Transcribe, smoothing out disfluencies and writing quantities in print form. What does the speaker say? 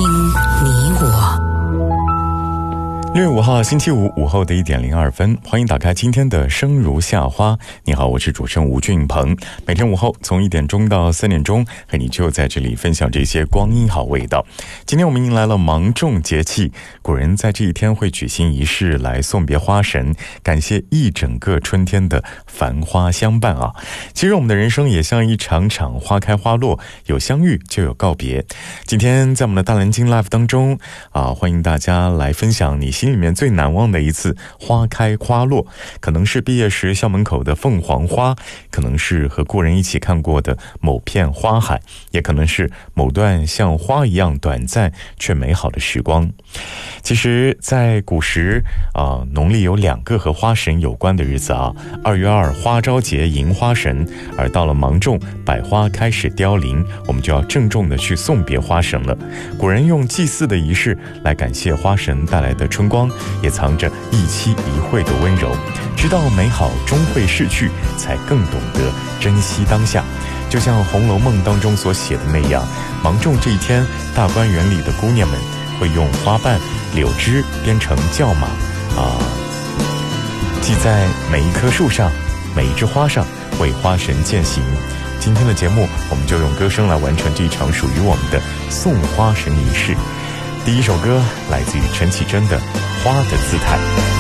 听你我。 6月5号星期五午后的1点02分，欢迎打开今天的生如夏花。你好，我是主持人吴俊鹏。每天午后从1点钟到3点钟，和你就在这里分享这些光阴好味道。今天我们迎来了芒种节气，古人在这一天会举行仪式来送别花神，感谢一整个春天的繁花相伴啊。其实我们的人生也像一场场花开花落，有相遇就有告别。今天在我们的大蓝鲸 Live 当中欢迎大家来分享你心里面最难忘的一次花开花落，可能是毕业时校门口的凤凰花，可能是和故人一起看过的某片花海，也可能是某段像花一样短暂却美好的时光。其实在古时农历有2个和花神有关的日子2月2花朝节迎花神，而到了芒种百花开始凋零，我们就要郑重的去送别花神了。古人用祭祀的仪式来感谢花神带来的春光，也藏着一期一会的温柔。知道美好终会逝去，才更懂得珍惜当下。就像《红楼梦》当中所写的那样，芒种这一天，大观园里的姑娘们会用花瓣、柳枝编成轿马系在每一棵树上，每一枝花上，为花神践行。今天的节目，我们就用歌声来完成这一场属于我们的送花神仪式。第一首歌来自于陈绮贞的《花的姿态》。